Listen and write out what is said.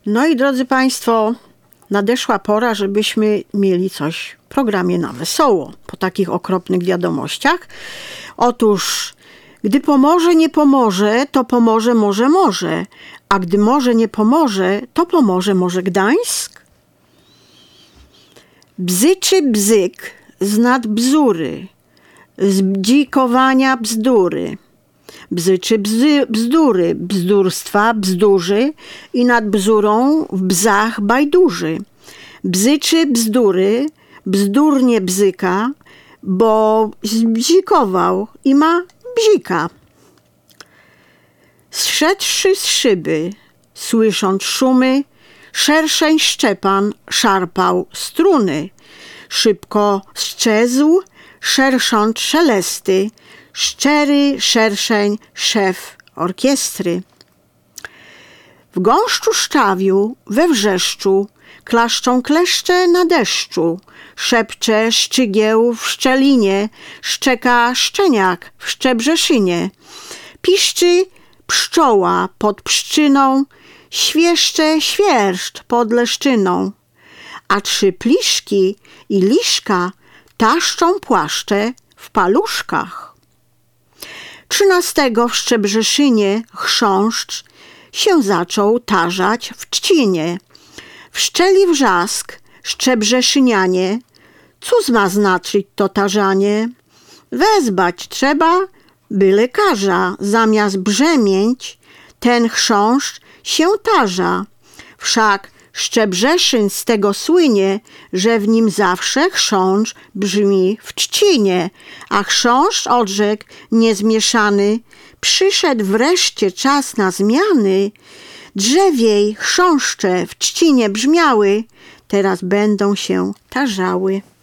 No i drodzy Państwo, nadeszła pora, żebyśmy mieli coś w programie na wesoło po takich okropnych wiadomościach. Otóż, gdy pomoże nie pomoże, to pomoże może, a gdy może nie pomoże, to pomoże może Gdańsk. Bzyczy bzyk z nad bzury, z bdzikowania bzdury. Bzyczy bzdury, bzdurstwa, bzdurzy i nad bzurą w bzach bajdurzy. Bzyczy bzdury, bzdurnie bzyka, bo zbzikował i ma bzika. Zszedłszy z szyby, słysząc szumy, szerszeń Szczepan szarpał struny. Szybko sczezł, szersząc szelesty, szczery szerszeń szef orkiestry. W gąszczu szczawiu, we wrzeszczu, klaszczą kleszcze na deszczu, szepcze szczygieł w szczelinie, szczeka szczeniak w Szczebrzeszynie. Piszczy pszczoła pod pszczyną, świeszcze świerszcz pod leszczyną, a trzy pliszki i liszka taszczą płaszcze w paluszkach. 13 w Szczebrzeszynie chrząszcz się zaczął tarzać w trzcinie. Wszczeli wrzask Szczebrzeszynianie, cóż ma znaczyć to tarzanie? Wezwać trzeba, by lekarza zamiast brzemieć, ten chrząszcz się tarza. Wszak Szczebrzeszyn z tego słynie, że w nim zawsze chrząszcz brzmi w trzcinie, a chrząszcz odrzekł niezmieszany, przyszedł wreszcie czas na zmiany. Drzewiej chrząszcze w trzcinie brzmiały, teraz będą się tarzały.